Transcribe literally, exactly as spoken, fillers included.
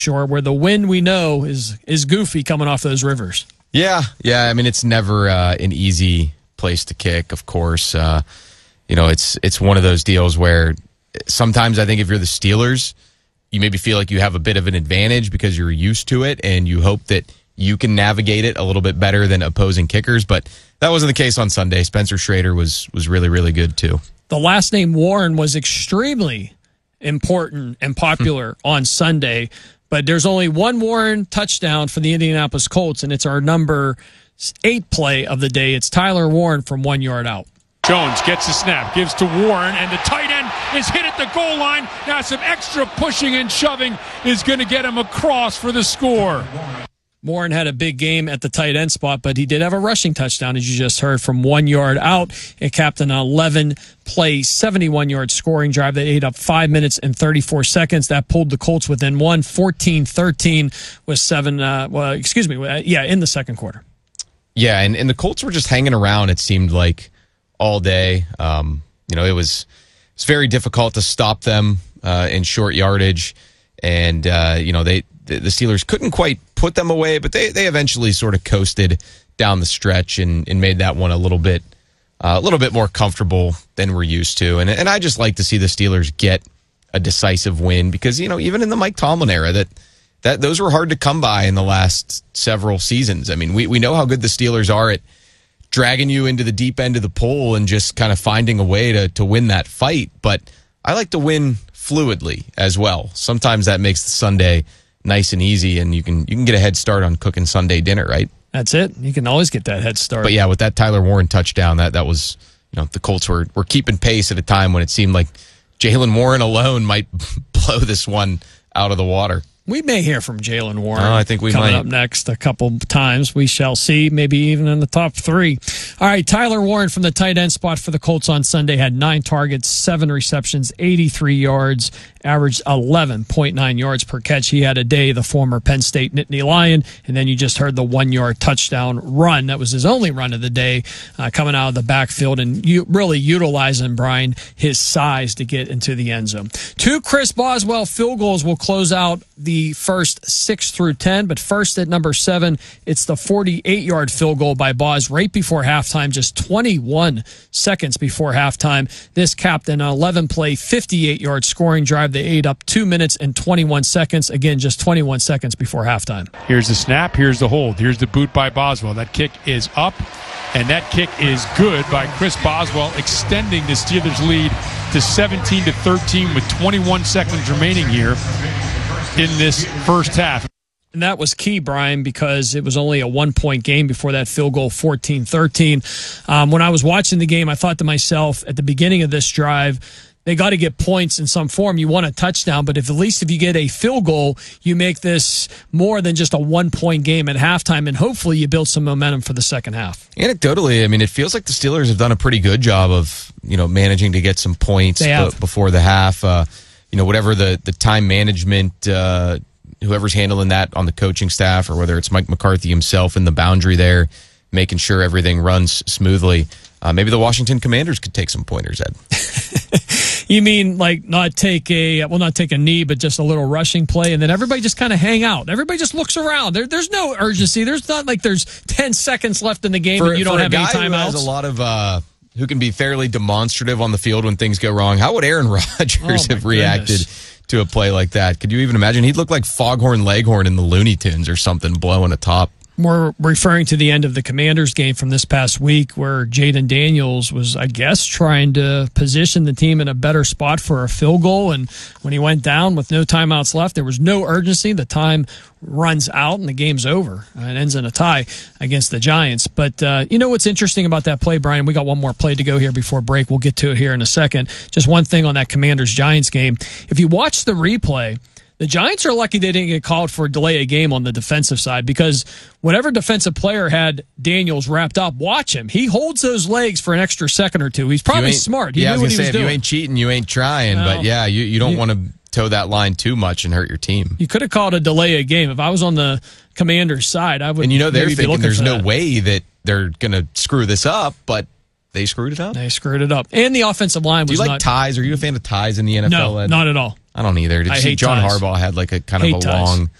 Shore, where the wind we know is is goofy coming off those rivers. Yeah, yeah. I mean, it's never uh, an easy place to kick, of course. Uh, you know, it's it's one of those deals where sometimes I think if you're the Steelers, you maybe feel like you have a bit of an advantage because you're used to it and you hope that you can navigate it a little bit better than opposing kickers. But that wasn't the case on Sunday. Spencer Schrader was was really, really good, too. The last name Warren was extremely important and popular on Sunday. But there's only one Warren touchdown for the Indianapolis Colts, and it's our number eight play of the day. It's Tyler Warren from one yard out. Jones gets the snap, gives to Warren, and the tight end is hit at the goal line. Now some extra pushing and shoving is going to get him across for the score. Warren had a big game at the tight end spot, but he did have a rushing touchdown, as you just heard, from one yard out. It capped an eleven-play, seventy-one-yard scoring drive that ate up five minutes and thirty-four seconds. That pulled the Colts within one, fourteen thirteen, with seven, uh, well, excuse me, yeah, in the second quarter. Yeah, and, and the Colts were just hanging around, it seemed like, all day. Um, you know, it was, it was very difficult to stop them uh, in short yardage, and, uh, you know, they the Steelers couldn't quite put them away, but they, they eventually sort of coasted down the stretch and, and made that one a little bit uh, a little bit more comfortable than we're used to. And and I just like to see the Steelers get a decisive win because, you know, even in the Mike Tomlin era, that that those were hard to come by in the last several seasons. I mean, we, we know how good the Steelers are at dragging you into the deep end of the pool and just kind of finding a way to, to win that fight. But I like to win fluidly as well. Sometimes that makes the Sunday nice and easy, and you can you can get a head start on cooking Sunday dinner, right? That's it. You can always get that head start. But yeah, with that Tyler Warren touchdown, that that was, you know, the Colts were were keeping pace at a time when it seemed like Jaylen Warren alone might blow this one out of the water. We may hear from Jaylen Warren. Oh, I think we coming might. up next a couple times. We shall see, maybe even in the top three. All right, Tyler Warren from the tight end spot for the Colts on Sunday had nine targets, seven receptions, eighty-three yards, averaged eleven point nine yards per catch. He had a day, the former Penn State Nittany Lion, and then you just heard the one-yard touchdown run. That was his only run of the day, uh, coming out of the backfield and you, really utilizing, Brian, his size to get into the end zone. Two Chris Boswell field goals will close out the first six through ten, but first at number seven, it's the forty-eight-yard field goal by Boz right before halftime, just twenty-one seconds before halftime. This capped an eleven-play, fifty-eight-yard scoring drive. They ate up two minutes and twenty-one seconds. Again, just twenty-one seconds before halftime. Here's the snap. Here's the hold. Here's the boot by Boswell. That kick is up, and that kick is good by Chris Boswell, extending the Steelers' lead to seventeen to thirteen with twenty-one seconds remaining here in this first half. And that was key, Brian, because it was only a one-point game before that field goal, fourteen thirteen. Um, when I was watching the game, I thought to myself at the beginning of this drive, they got to get points in some form. You want a touchdown, but if at least if you get a field goal, you make this more than just a one-point game at halftime, and hopefully you build some momentum for the second half. Anecdotally, I mean, it feels like the Steelers have done a pretty good job of, you know, managing to get some points b- before the half. Uh, you know, whatever the, the time management, uh, whoever's handling that on the coaching staff, or whether it's Mike McCarthy himself in the boundary there, making sure everything runs smoothly. Uh, maybe the Washington Commanders could take some pointers, Ed. You mean like not take a, well, not take a knee, but just a little rushing play, and then everybody just kind of hang out. Everybody just looks around. There, there's no urgency. There's not like there's ten seconds left in the game for, and you don't have any timeouts. Who has a lot of, uh, who can be fairly demonstrative on the field when things go wrong. How would Aaron Rodgers oh, have reacted goodness. to a play like that? Could you even imagine? He'd look like Foghorn Leghorn in the Looney Tunes or something, blowing a top. We're referring to the end of the Commanders game from this past week where Jaden Daniels was, I guess, trying to position the team in a better spot for a field goal. And when he went down with no timeouts left, there was no urgency. The time runs out and the game's over. It ends in a tie against the Giants. But uh, you know what's interesting about that play, Brian? We got one more play to go here before break. We'll get to it here in a second. Just one thing on that Commanders-Giants game. If you watch the replay, the Giants are lucky they didn't get called for a delay of game on the defensive side, because whatever defensive player had Daniels wrapped up, watch him. He holds those legs for an extra second or two. He's probably smart. He yeah, knew I was what going he to say, was if doing. you ain't cheating, you ain't trying. No. But yeah, you, you don't You- want to toe that line too much and hurt your team. You could have called a delay of game. If I was on the Commander's side, I would. And you know they're maybe be thinking looking there's for no that. way that they're going to screw this up, but they screwed it up. They screwed it up. And the offensive line Do was you like not. ties? Are you a fan of ties in the N F L? No, Ed? not at all. I don't either. Did you I see hate John ties. Harbaugh had like a kind Hate of a ties. long